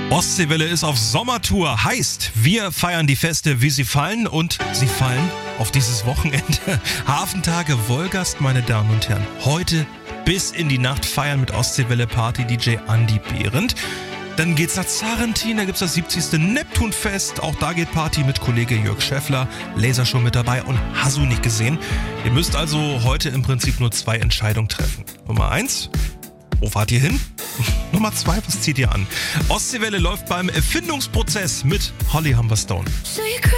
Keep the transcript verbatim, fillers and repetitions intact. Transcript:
Ostseewelle ist auf Sommertour. Heißt, wir feiern die Feste, wie sie fallen, und sie fallen auf dieses Wochenende. Hafentage Wolgast, meine Damen und Herren. Heute bis in die Nacht feiern mit Ostseewelle Party D J Andi Behrendt. Dann geht's nach Zarentin, da gibt's das siebzigste Neptunfest. Auch da geht Party mit Kollege Jörg Schäffler. Lasershow mit dabei und hast du nicht gesehen. Ihr müsst also heute im Prinzip nur zwei Entscheidungen treffen. Nummer eins, wo fahrt ihr hin? Nummer zwei, was zieht ihr an? Ostseewelle läuft beim Erfindungsprozess mit Holly Humberstone.